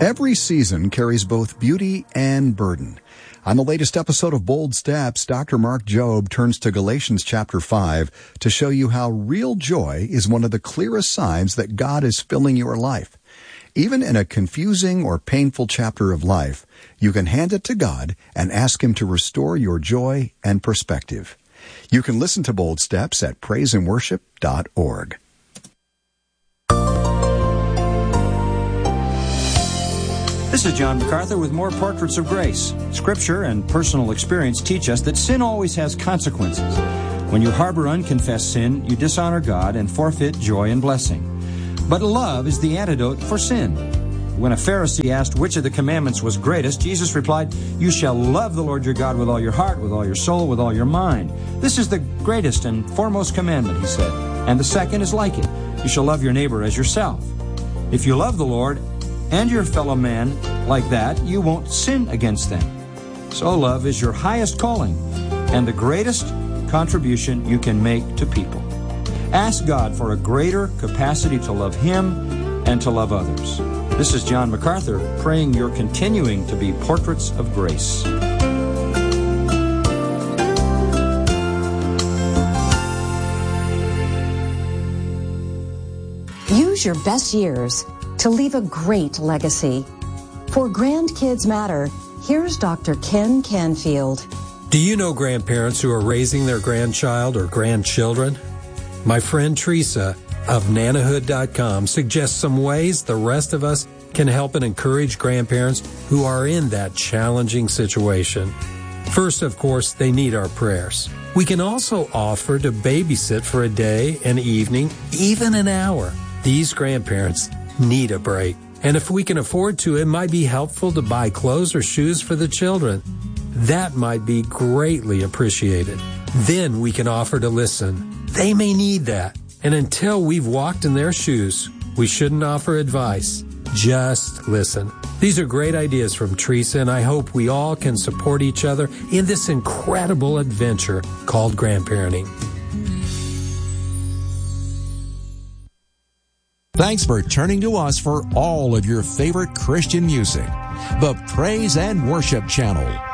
Every season carries both beauty and burden. On the latest episode of Bold Steps, Dr. Mark Jobe turns to Galatians chapter 5 to show you how real joy is one of the clearest signs that God is filling your life. Even in a confusing or painful chapter of life, you can hand it to God and ask Him to restore your joy and perspective. You can listen to Bold Steps at praiseandworship.org. This is John MacArthur with more Portraits of Grace. Scripture and personal experience teach us that sin always has consequences. When you harbor unconfessed sin, you dishonor God and forfeit joy and blessing. But love is the antidote for sin. When a Pharisee asked which of the commandments was greatest, Jesus replied, "You shall love the Lord your God with all your heart, with all your soul, with all your mind. This is the greatest and foremost commandment," he said. "And the second is like it. You shall love your neighbor as yourself." If you love the Lord and your fellow man like that, you won't sin against them. So love is your highest calling and the greatest contribution you can make to people. Ask God for a greater capacity to love Him and to love others. This is John MacArthur praying you're continuing to be portraits of grace. Use your best years to leave a great legacy. For Grandkids Matter, here's Dr. Ken Canfield. Do you know grandparents who are raising their grandchild or grandchildren? My friend Teresa of Nanahood.com suggests some ways the rest of us can help and encourage grandparents who are in that challenging situation. First, of course, they need our prayers. We can also offer to babysit for a day, an evening, even an hour. These grandparents need a break. And if we can afford to, it might be helpful to buy clothes or shoes for the children. That might be greatly appreciated. Then we can offer to listen. They may need that. And until we've walked in their shoes, we shouldn't offer advice. Just listen. These are great ideas from Teresa, and I hope we all can support each other in this incredible adventure called grandparenting. Thanks for turning to us for all of your favorite Christian music. The Praise and Worship Channel.